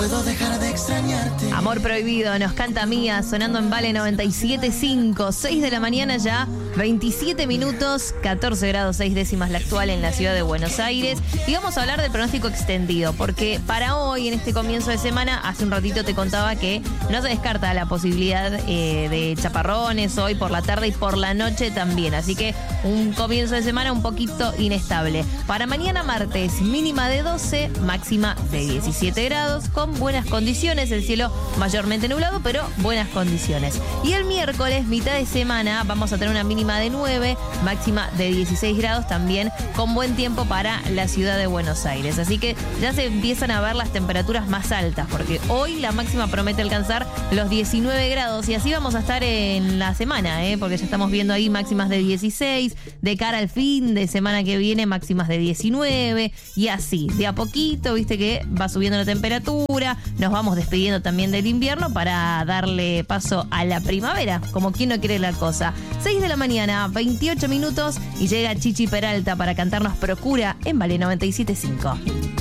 puedo dejar de extrañarte. Amor Prohibido, nos canta Mía, sonando en Vale 97.5, 6 de la mañana ya, 27 minutos, 14 grados 6 décimas la actual en la ciudad de Buenos Aires. Y vamos a hablar del pronóstico extendido, porque para hoy, en este comienzo de semana, hace un ratito te contaba que no se descarta la posibilidad de chaparrones hoy por la tarde y por la noche también. Así que un comienzo de semana un poquito inestable. Para mañana martes, mínima de 12, máxima de 17 grados, con buenas condiciones, el cielo mayormente nublado, pero buenas condiciones. Y el miércoles, mitad de semana, vamos a tener una mínima de 9, máxima de 16 grados, también con buen tiempo para la ciudad de Buenos Aires. Así que ya se empiezan a ver las temperaturas más altas, porque hoy la máxima promete alcanzar los 19 grados y así vamos a estar en la semana, porque ya estamos viendo ahí máximas de 16, de cara al fin de semana que viene máximas de 19 y así, de a poquito, viste que va subiendo la temperatura, nos vamos despidiendo también del invierno para darle paso a la primavera, como quien no quiere la cosa. 6 de la mañana, 28 minutos y llega Chichi Peralta para cantarnos Procura en Vale 97.5.